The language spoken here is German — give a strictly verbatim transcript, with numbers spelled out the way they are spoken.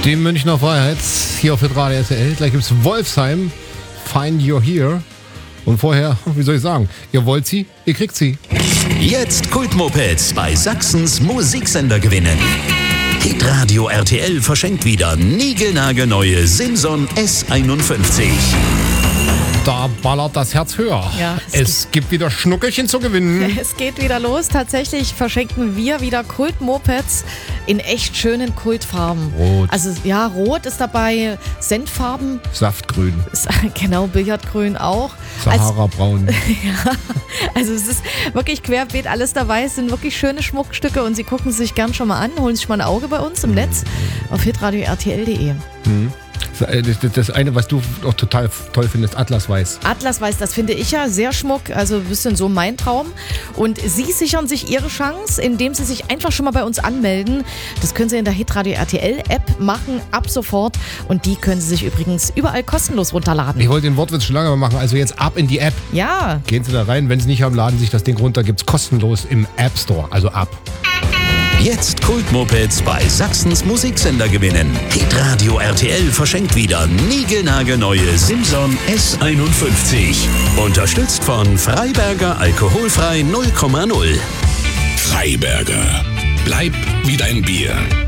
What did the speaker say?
Die Münchner Freiheit hier auf Hitradio R T L. Gleich gibt's Wolfsheim, Find You're Here. Und vorher, wie soll ich sagen, ihr wollt sie, ihr kriegt sie. Jetzt Kultmopeds bei Sachsens Musiksender gewinnen. Hitradio R T L verschenkt wieder niegelnagelneue Simson S einundfünfzig. Da ballert das Herz höher. Ja, es es gibt wieder Schnuckelchen zu gewinnen. Es geht wieder los. Tatsächlich verschenken wir wieder Kult-Mopeds in echt schönen Kultfarben. Rot. Also ja, Rot ist dabei, Senffarben, Saftgrün, genau, Billardgrün auch. Sahara-Braun. Ja, also es ist wirklich querbeet alles dabei. Es sind wirklich schöne Schmuckstücke und Sie gucken sie sich gern schon mal an, holen sich mal ein Auge bei uns im Netz auf hitradio r t l punkt d e. Mhm. Das, das eine, was du auch total toll findest, Atlasweiß. Atlasweiß, das finde ich ja sehr schmuck, also ein bisschen so mein Traum. Und Sie sichern sich Ihre Chance, indem Sie sich einfach schon mal bei uns anmelden. Das können Sie in der Hitradio R T L App machen, ab sofort. Und die können Sie sich übrigens überall kostenlos runterladen. Ich wollte den Wortwitz schon lange mal machen, also jetzt ab in die App. Ja. Gehen Sie da rein, wenn Sie nicht haben, laden Sie sich das Ding runter, gibt's kostenlos im App Store, also ab. Jetzt Kultmopeds bei Sachsens Musiksender gewinnen. Hitradio R T L verschenkt wieder niegelnagelneue Simson S einundfünfzig. Unterstützt von Freiberger Alkoholfrei null Komma null. Freiberger. Bleib wie dein Bier.